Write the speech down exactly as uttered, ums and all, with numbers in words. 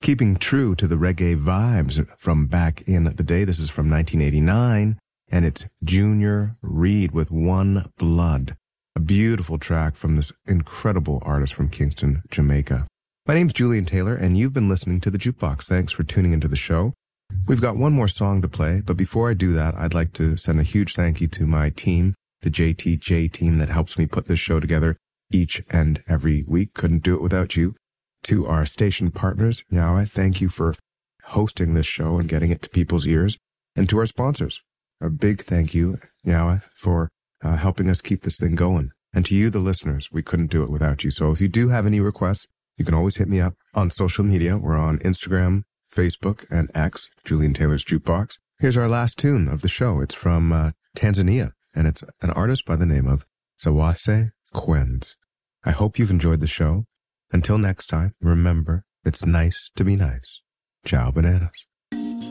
Keeping true to the reggae vibes from back in the day, this is from nineteen eighty-nine, and it's Junior Reid with One Blood, a beautiful track from this incredible artist from Kingston, Jamaica. My name's Julian Taylor, and you've been listening to The Jukebox. Thanks for tuning into the show. We've got one more song to play, but before I do that, I'd like to send a huge thank you to my team, the J T J team that helps me put this show together each and every week. Couldn't do it without you. To our station partners, Nyawa, thank you for hosting this show and getting it to people's ears. And to our sponsors, a big thank you, Nyawa, for uh, helping us keep this thing going. And to you, the listeners, we couldn't do it without you. So if you do have any requests, you can always hit me up on social media. We're on Instagram, Facebook, and X, Julian Taylor's Jukebox. Here's our last tune of the show. It's from uh, Tanzania, and it's an artist by the name of Sawase Quenz. I hope you've enjoyed the show. Until next time, remember, it's nice to be nice. Ciao, bananas.